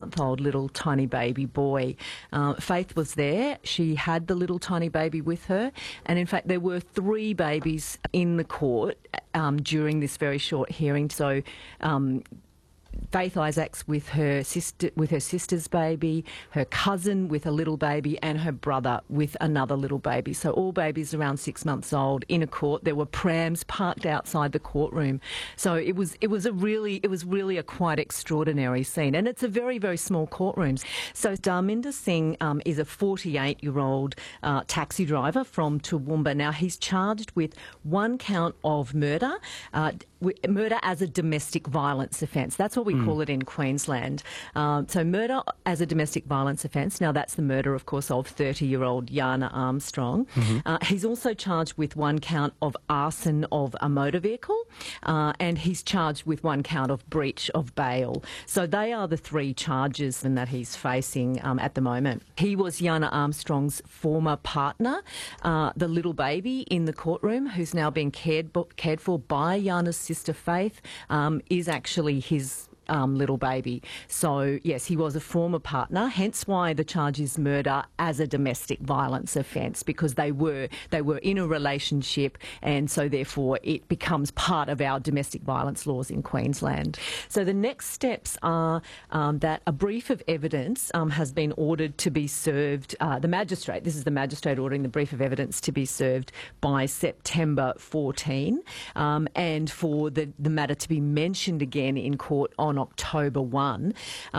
6-month-old little tiny baby boy. Faith was there. She had the little tiny baby with her. And in fact, there were 3 babies in the court during this very short hearing. So Faith Isaacs with her sister's baby, her cousin with a little baby, and her brother with another little baby. So all babies around 6 months old in a court. There were prams parked outside the courtroom. So it was really a quite extraordinary scene, and it's a very, very small courtroom. So Dharminder Singh is a 48-year-old taxi driver from Toowoomba. Now he's charged with 1 count of murder. Murder as a domestic violence offence. That's what we call it in Queensland. So murder as a domestic violence offence. Now that's the murder, of course, of 30-year-old Yana Armstrong. He's also charged with 1 count of arson of a motor vehicle, and he's charged with 1 count of breach of bail. So they are the 3 charges that he's facing at the moment. He was Yana Armstrong's former partner, the little baby in the courtroom, who's now being cared for by Yana's sister Faith, is actually his little baby. So yes, he was a former partner, hence why the charge is murder as a domestic violence offence, because they were in a relationship, and so therefore it becomes part of our domestic violence laws in Queensland. So the next steps are that a brief of evidence has been ordered to be served. This is the magistrate ordering the brief of evidence to be served by September 14, and for the matter to be mentioned again in court on October 1.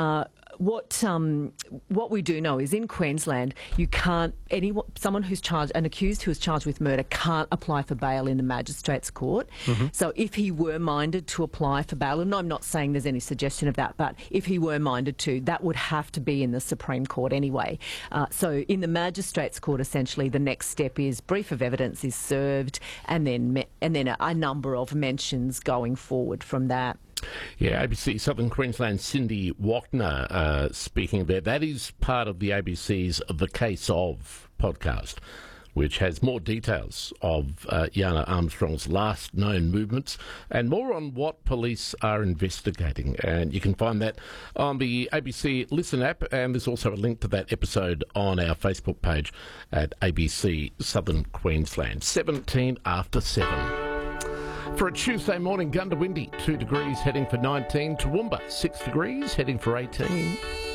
What we do know is in Queensland, someone who's charged, an accused who is charged with murder, can't apply for bail in the magistrate's court. So if he were minded to apply for bail, and I'm not saying there's any suggestion of that, but if he were minded to, that would have to be in the Supreme Court anyway. So in the magistrate's court, essentially, the next step is brief of evidence is served, and then a number of mentions going forward from that. Yeah, ABC Southern Queensland Cindy Wachner speaking there. That is part of the ABC's The Case Of podcast, which has more details of Yana Armstrong's last known movements and more on what police are investigating. And you can find that on the ABC Listen app, and there's also a link to that episode on our Facebook page at ABC Southern Queensland. 17 after 7. For a Tuesday morning, Gunda windy, 2 degrees heading for 19. Toowoomba, 6 degrees heading for 18.